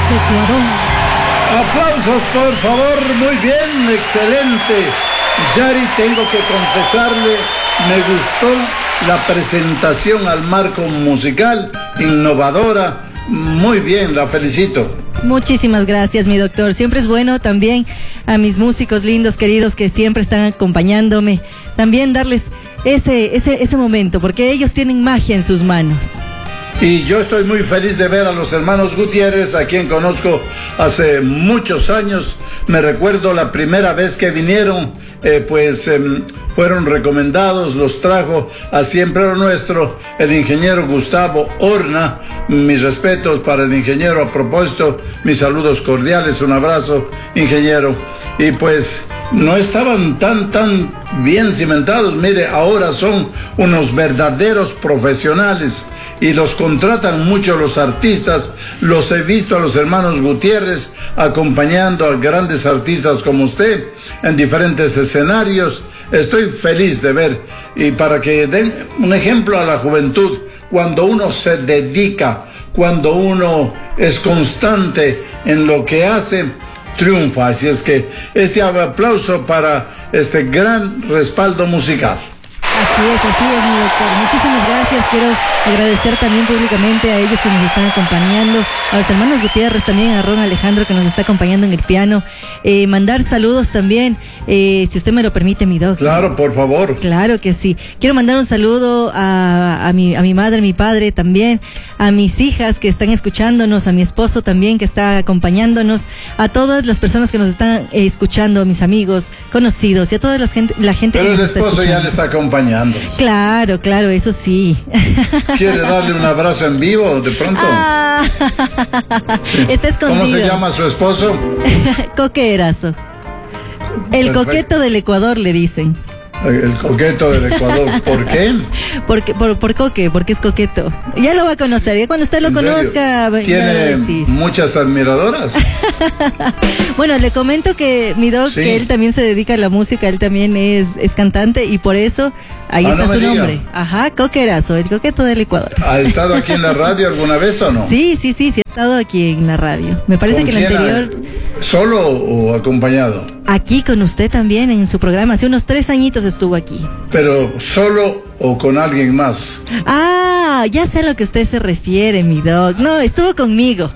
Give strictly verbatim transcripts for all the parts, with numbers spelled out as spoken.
Ecuador. Aplausos, por favor. Muy bien, excelente. Yari, tengo que confesarle, me gustó la presentación al marco musical, innovadora. Muy bien, la felicito. Muchísimas gracias, mi doctor. Siempre es bueno también a mis músicos lindos, queridos, que siempre están acompañándome, también darles ese, ese, ese momento, porque ellos tienen magia en sus manos. Y yo estoy muy feliz de ver a los hermanos Gutiérrez, a quien conozco hace muchos años. Me recuerdo la primera vez que vinieron, eh, pues eh, fueron recomendados, los trajo a Siempre lo Nuestro el ingeniero Gustavo Horna. Mis respetos para el ingeniero a propósito, mis saludos cordiales, un abrazo, ingeniero. Y pues no estaban tan, tan bien cimentados. Mire, ahora son unos verdaderos profesionales y los contratan mucho los artistas. Los he visto a los hermanos Gutiérrez acompañando a grandes artistas como usted en diferentes escenarios. Estoy feliz de ver, y para que den un ejemplo a la juventud, cuando uno se dedica, cuando uno es constante en lo que hace, triunfa. Así es que este aplauso para este gran respaldo musical. Así es, así es, mi doctor. Muchísimas gracias. Quiero agradecer también públicamente a ellos que nos están acompañando, a los hermanos Gutiérrez, también a Ron Alejandro, que nos está acompañando en el piano. Eh, mandar saludos también, eh, si usted me lo permite, mi doctor. Claro, por favor. Claro que sí. Quiero mandar un saludo a, a, mi, a mi madre, a mi padre también, a mis hijas que están escuchándonos, a mi esposo también que está acompañándonos, a todas las personas que nos están eh, escuchando, a mis amigos, conocidos y a toda la gente, la gente Pero que nos el esposo ya le está acompañando. Claro, claro, eso sí. ¿Quiere darle un abrazo en vivo de pronto? Ah, sí. Está escondido. ¿Cómo se llama su esposo? Coque Erazo. El Perfecto. Coqueto del Ecuador, le dicen. El coqueto del Ecuador. ¿Por qué? Porque, por, por Coque, porque es coqueto. Ya lo va a conocer, ya cuando usted lo conozca. ¿Tiene muchas admiradoras? Bueno, le comento que mi doc, sí, que él también se dedica a la música, él también es, es cantante, y por eso ahí ah, está no su nombre. Diga. Ajá, Coque Erazo, el coqueto del Ecuador. ¿Ha estado aquí en la radio alguna vez o no? Sí, sí, sí, sí, he estado aquí en la radio. Me parece que el anterior... Ha... ¿Solo o acompañado? Aquí con usted también en su programa, hace unos tres añitos estuvo aquí. ¿Pero solo o con alguien más? Ah, ya sé a lo que usted se refiere, mi doc. No, estuvo conmigo.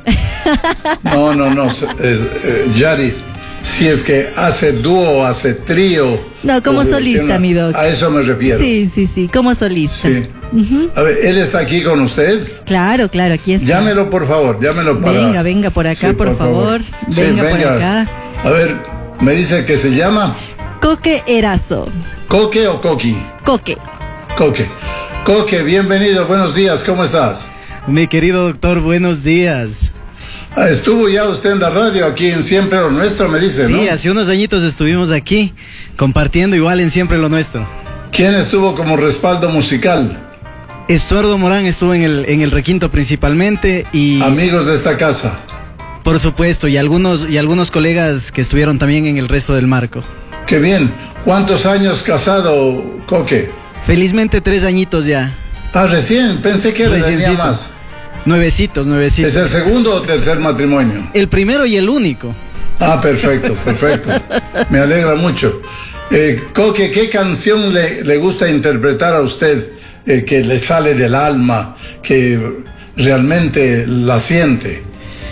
No, no, no, eh, eh, Yari, si es que hace dúo, hace trío. No, como o, solista, una, mi doc. A eso me refiero. Sí, sí, sí, como solista. Sí. Uh-huh. A ver, ¿él está aquí con usted? Claro, claro, aquí está. Llámelo, por favor, llámelo para... Venga, venga por acá, sí, por, por favor. favor. Venga, sí, venga por acá. A ver, me dice que se llama... Coque Erazo. ¿Coque o Coqui? Coque. Coque. Coque, bienvenido, buenos días, ¿cómo estás? Mi querido doctor, buenos días. Ah, estuvo ya usted en la radio aquí en Siempre lo Nuestro, me dice, sí, ¿no? Sí, hace unos añitos estuvimos aquí, compartiendo igual en Siempre lo Nuestro. ¿Quién estuvo como respaldo musical? Estuardo Morán estuvo en el, en el requinto principalmente y... Amigos de esta casa. Por supuesto, y algunos, y algunos colegas que estuvieron también en el resto del marco. Qué bien. ¿Cuántos años casado, Coque? Felizmente tres añitos ya. Ah, recién, pensé que tenía más. Nuevecitos, nuevecitos. ¿Es el segundo o tercer matrimonio? El primero y el único. Ah, perfecto, perfecto. Me alegra mucho. Eh, Coque, ¿qué canción le, le gusta interpretar a usted eh, que le sale del alma, que realmente la siente?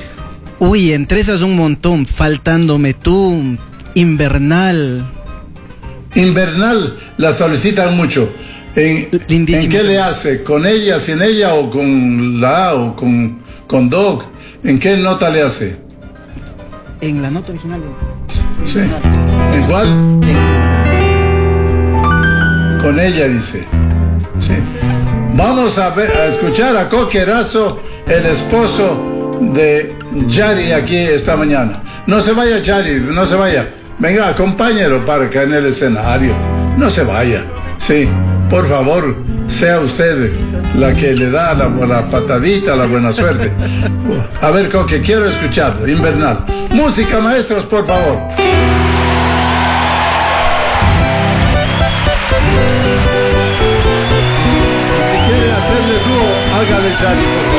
Uy, entre esas un montón. Faltándome tú, Invernal. Invernal la solicitan mucho. ¿En, ¿En qué le hace? ¿Con ella, sin ella, o con la o con, con Doc? ¿En qué nota le hace? En la nota original. Sí. ¿En cuál? Sí. Con ella, dice. Sí. Vamos a, ver, a escuchar a Coque Erazo, el esposo de Yari, aquí esta mañana. No se vaya, Yari, no se vaya. Venga, acompáñelo para acá en el escenario. No se vaya. Sí. Por favor, sea usted la que le da la, la patadita, la buena suerte. A ver, Coque, quiero escucharlo. Invernal. Música, maestros, por favor. Si quiere hacerle dúo, hágale, Yari, por favor.